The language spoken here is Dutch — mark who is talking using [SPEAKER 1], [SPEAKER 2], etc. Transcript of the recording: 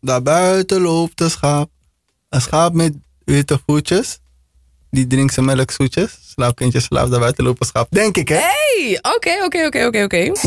[SPEAKER 1] Daarbuiten loopt een schaap. Een schaap met witte voetjes. Die drinkt zijn melkzoetjes. Slaapkindje slaapt, daarbuiten loopt een schaap. Denk ik, hè?
[SPEAKER 2] Hey, oké.